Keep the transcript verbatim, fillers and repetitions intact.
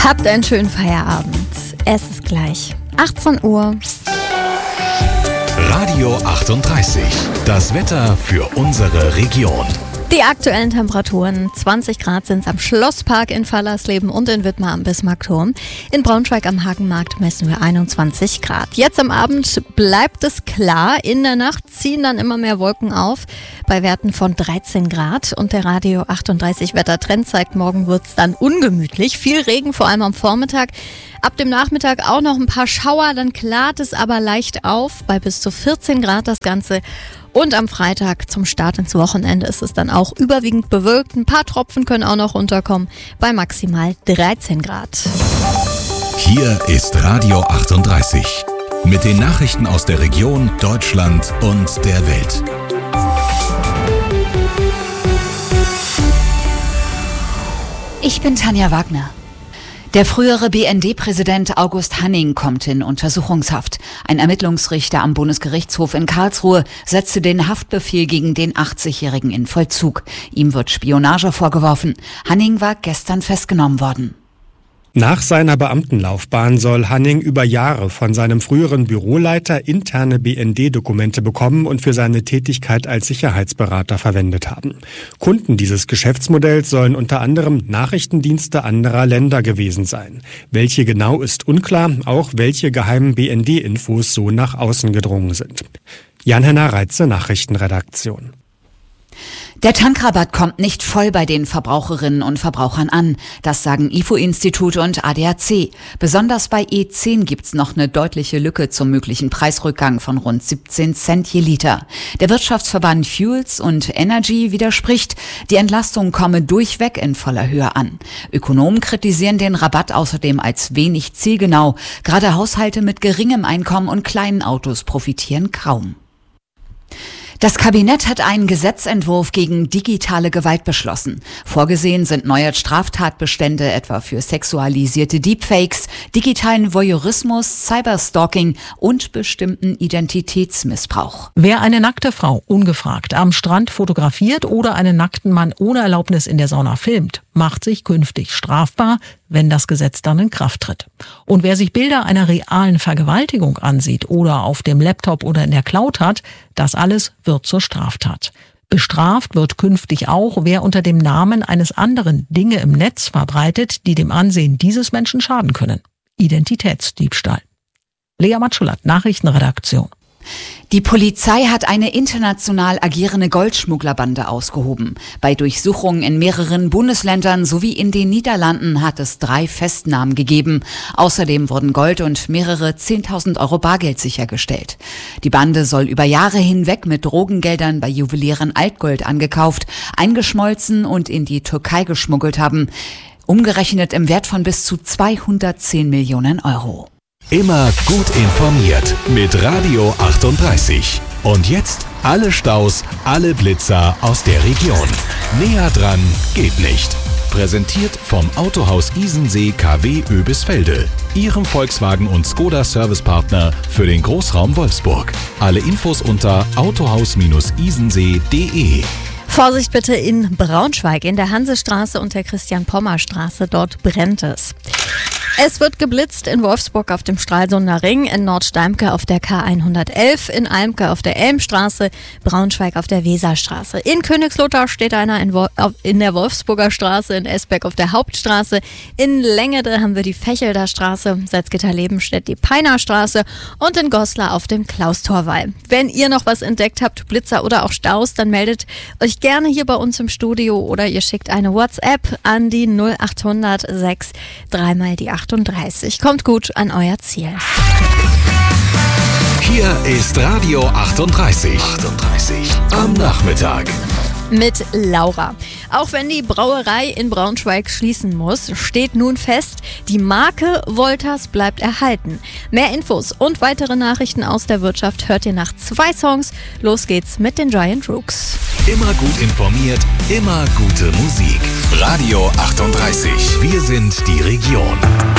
Habt einen schönen Feierabend. Es ist gleich achtzehn Uhr. Radio achtunddreißig. Das Wetter für unsere Region. Die aktuellen Temperaturen: zwanzig Grad sind es am Schlosspark in Fallersleben und in Wittmar am Bismarckturm. In Braunschweig am Hagenmarkt messen wir einundzwanzig Grad. Jetzt am Abend bleibt es klar. In der Nacht ziehen dann immer mehr Wolken auf bei Werten von dreizehn Grad. Und der Radio achtunddreißig Wettertrend zeigt, morgen wird es dann ungemütlich. Viel Regen, vor allem am Vormittag. Ab dem Nachmittag auch noch ein paar Schauer, dann klart es aber leicht auf bei bis zu vierzehn Grad das Ganze. Und am Freitag zum Start ins Wochenende ist es dann auch überwiegend bewölkt. Ein paar Tropfen können auch noch runterkommen bei maximal dreizehn Grad. Hier ist Radio achtunddreißig mit den Nachrichten aus der Region, Deutschland und der Welt. Ich bin Tanja Wagner. Der frühere B N D-Präsident August Hanning kommt in Untersuchungshaft. Ein Ermittlungsrichter am Bundesgerichtshof in Karlsruhe setzte den Haftbefehl gegen den achtzigjährigen in Vollzug. Ihm wird Spionage vorgeworfen. Hanning war gestern festgenommen worden. Nach seiner Beamtenlaufbahn soll Hanning über Jahre von seinem früheren Büroleiter interne B N D-Dokumente bekommen und für seine Tätigkeit als Sicherheitsberater verwendet haben. Kunden dieses Geschäftsmodells sollen unter anderem Nachrichtendienste anderer Länder gewesen sein. Welche genau ist unklar, auch welche geheimen B N D-Infos so nach außen gedrungen sind. Jan-Henner Reitze, Nachrichtenredaktion. Der Tankrabatt kommt nicht voll bei den Verbraucherinnen und Verbrauchern an. Das sagen I F O-Institut und A D A C. Besonders bei E zehn gibt's noch eine deutliche Lücke zum möglichen Preisrückgang von rund siebzehn Cent je Liter. Der Wirtschaftsverband Fuels und Energy widerspricht, die Entlastung komme durchweg in voller Höhe an. Ökonomen kritisieren den Rabatt außerdem als wenig zielgenau. Gerade Haushalte mit geringem Einkommen und kleinen Autos profitieren kaum. Das Kabinett hat einen Gesetzentwurf gegen digitale Gewalt beschlossen. Vorgesehen sind neue Straftatbestände etwa für sexualisierte Deepfakes, digitalen Voyeurismus, Cyberstalking und bestimmten Identitätsmissbrauch. Wer eine nackte Frau ungefragt am Strand fotografiert oder einen nackten Mann ohne Erlaubnis in der Sauna filmt, macht sich künftig strafbar, wenn das Gesetz dann in Kraft tritt. Und wer sich Bilder einer realen Vergewaltigung ansieht oder auf dem Laptop oder in der Cloud hat, das alles wird zur Straftat. Bestraft wird künftig auch, wer unter dem Namen eines anderen Dinge im Netz verbreitet, die dem Ansehen dieses Menschen schaden können. Identitätsdiebstahl. Lea Matschulat, Nachrichtenredaktion. Die Polizei hat eine international agierende Goldschmugglerbande ausgehoben. Bei Durchsuchungen in mehreren Bundesländern sowie in den Niederlanden hat es drei Festnahmen gegeben. Außerdem wurden Gold und mehrere zehntausend Euro Bargeld sichergestellt. Die Bande soll über Jahre hinweg mit Drogengeldern bei Juwelieren Altgold angekauft, eingeschmolzen und in die Türkei geschmuggelt haben. Umgerechnet im Wert von bis zu zweihundertzehn Millionen Euro. Immer gut informiert mit Radio achtunddreißig. Und jetzt alle Staus, alle Blitzer aus der Region. Näher dran geht nicht. Präsentiert vom Autohaus Isensee K W Oebisfelde, Ihrem Volkswagen und Skoda Servicepartner für den Großraum Wolfsburg. Alle Infos unter autohaus isensee punkt de. Vorsicht bitte in Braunschweig, in der Hansestraße und der Christian-Pommer-Straße. Dort brennt es. Es wird geblitzt in Wolfsburg auf dem Stralsunder Ring, in Nordsteimke auf der K hundertelf, in Almke auf der Elmstraße, Braunschweig auf der Weserstraße. In Königslutter steht einer in, Wo- in der Wolfsburger Straße, in Esbeck auf der Hauptstraße. In Längede haben wir die Fechelder Straße, Salzgitter-Lebenstedt die Peiner Straße und in Goslar auf dem Klaustorwall. Wenn ihr noch was entdeckt habt, Blitzer oder auch Staus, dann meldet euch gerne hier bei uns im Studio oder ihr schickt eine WhatsApp an die null achthundert sechs dreimal die achtunddreißig. Kommt gut an euer Ziel. Hier ist Radio achtunddreißig. achtunddreißig am Nachmittag. Mit Laura. Auch wenn die Brauerei in Braunschweig schließen muss, steht nun fest, die Marke Wolters bleibt erhalten. Mehr Infos und weitere Nachrichten aus der Wirtschaft hört ihr nach zwei Songs. Los geht's mit den Giant Rooks. Immer gut informiert, immer gute Musik. Radio achtunddreißig. Wir sind die Region.